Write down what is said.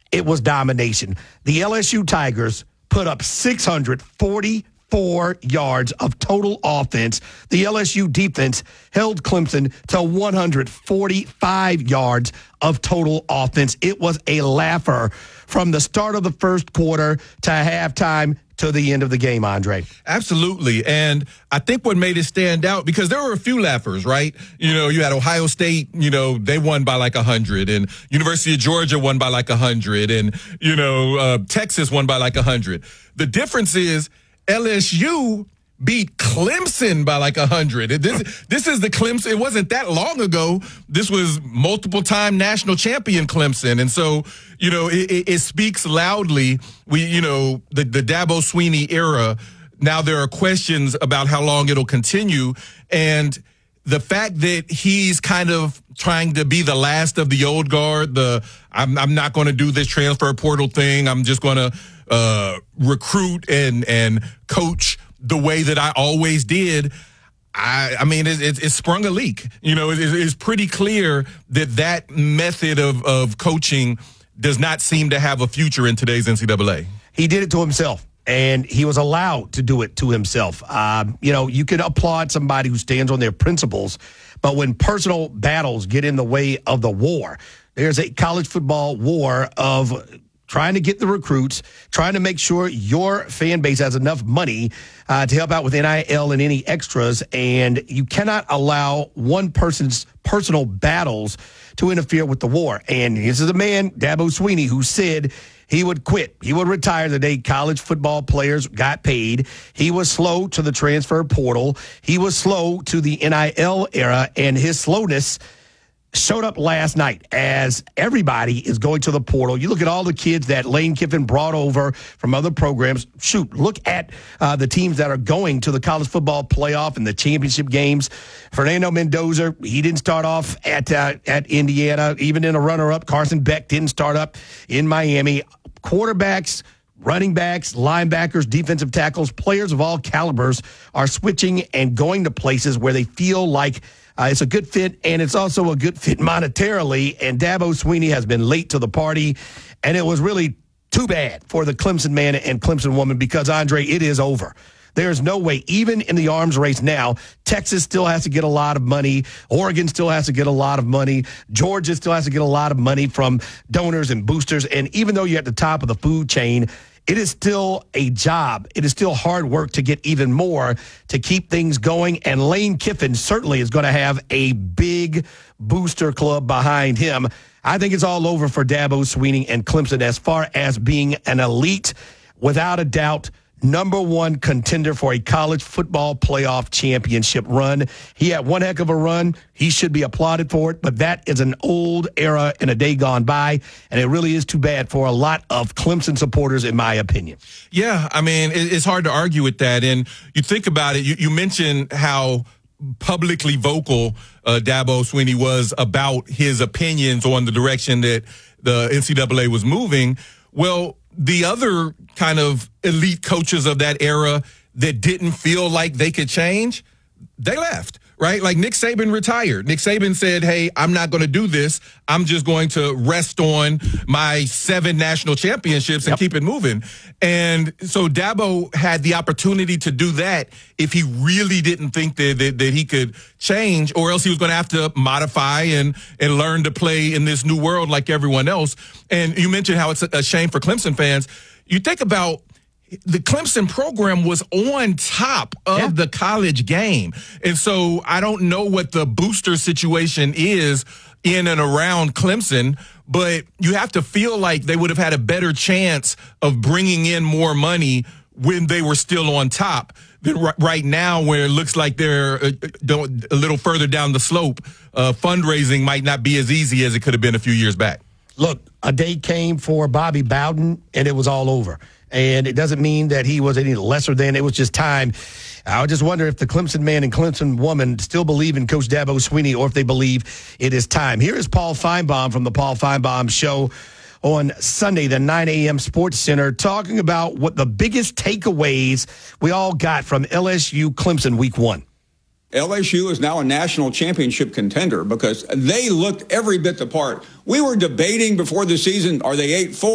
it was domination. The LSU Tigers put up 644 yards of total offense. The LSU defense held Clemson to 145 yards of total offense. It was a laugher from the start of the first quarter to halftime to the end of the game, Andre. Absolutely. And I think what made it stand out, because there were a few laughers, right? You know, you had Ohio State, you know, they won by like 100, and University of Georgia won by like 100, and, you know, Texas won by like 100. The difference is LSU beat Clemson by like 100. This is the Clemson. It wasn't that long ago. This was multiple-time national champion Clemson. And so, you know, it speaks loudly. The Dabo Swinney era, now there are questions about how long it'll continue. And the fact that he's kind of trying to be the last of the old guard, I'm not going to do this transfer portal thing. I'm just going to recruit and coach the way that I always did. I mean, it sprung a leak. You know, it's pretty clear that method of coaching does not seem to have a future in today's NCAA. He did it to himself, and he was allowed to do it to himself. You can applaud somebody who stands on their principles, but when personal battles get in the way of the war, there's a college football war of trying to get the recruits, trying to make sure your fan base has enough money to help out with NIL and any extras, and you cannot allow one person's personal battles to interfere with the war. And this is a man, Dabo Swinney, who said he would quit. He would retire the day college football players got paid. He was slow to the transfer portal. He was slow to the NIL era, and his slowness showed up last night as everybody is going to the portal. You look at all the kids that Lane Kiffin brought over from other programs. Shoot, look at the teams that are going to the college football playoff and the championship games. Fernando Mendoza, he didn't start off at Indiana. Even in a runner-up, Carson Beck didn't start up in Miami. Quarterbacks, running backs, linebackers, defensive tackles, players of all calibers are switching and going to places where they feel like it's a good fit, and it's also a good fit monetarily. And Dabo Swinney has been late to the party, and it was really too bad for the Clemson man and Clemson woman because, Andre, it is over. There's no way, even in the arms race now, Texas still has to get a lot of money. Oregon still has to get a lot of money. Georgia still has to get a lot of money from donors and boosters. And even though you're at the top of the food chain, it is still a job. It is still hard work to get even more to keep things going. And Lane Kiffin certainly is going to have a big booster club behind him. I think it's all over for Dabo Swinney and Clemson as far as being an elite, without a doubt, number one contender for a college football playoff championship run. He had one heck of a run. He should be applauded for it, but that is an old era and a day gone by, and it really is too bad for a lot of Clemson supporters, in my opinion. Yeah, I mean, it's hard to argue with that, and you think about it, you mentioned how publicly vocal Dabo Swinney was about his opinions on the direction that the NCAA was moving. Well, the other kind of elite coaches of that era that didn't feel like they could change, they left, right? Like Nick Saban retired. Nick Saban said, hey, I'm not going to do this. I'm just going to rest on my 7 national championships and keep it moving. And so Dabo had the opportunity to do that if he really didn't think that he could change, or else he was going to have to modify and learn to play in this new world like everyone else. And you mentioned how it's a shame for Clemson fans. You think about the Clemson program was on top of the college game. And so I don't know what the booster situation is in and around Clemson, but you have to feel like they would have had a better chance of bringing in more money when they were still on top than right now, where it looks like they're a little further down the slope. Fundraising might not be as easy as it could have been a few years back. Look, a day came for Bobby Bowden, and it was all over. And it doesn't mean that he was any lesser than. It was just time. I just wonder if the Clemson man and Clemson woman still believe in Coach Dabo Swinney, or if they believe it is time. Here is Paul Feinbaum from the Paul Feinbaum Show on Sunday, the 9 a.m. Sports Center, talking about what the biggest takeaways we all got from LSU Clemson week 1. LSU is now a national championship contender because they looked every bit the part. We were debating before the season, are they 8-4?